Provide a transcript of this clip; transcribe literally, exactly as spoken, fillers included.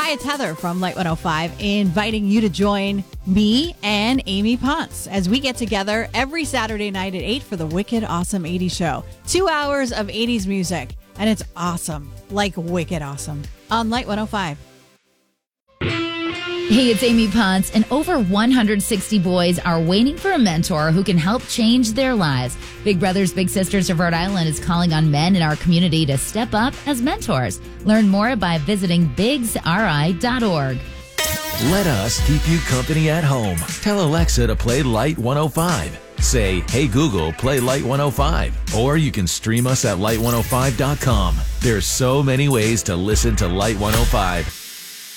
Hi, it's Heather from Light one oh five, inviting you to join me and Amy Ponce as we get together every Saturday night at eight for the Wicked Awesome eighties show. Two hours of eighties music, and it's awesome, like wicked awesome, on Light one oh five. Hey, it's Amy Ponce, and over one hundred sixty boys are waiting for a mentor who can help change their lives. Big Brothers Big Sisters of Rhode Island is calling on men in our community to step up as mentors. Learn more by visiting bigs r i dot org. Let us keep you company at home. Tell Alexa to play Light one oh five. Say, hey Google, play Light one oh five. Or you can stream us at light one oh five dot com. There's so many ways to listen to Light one oh five.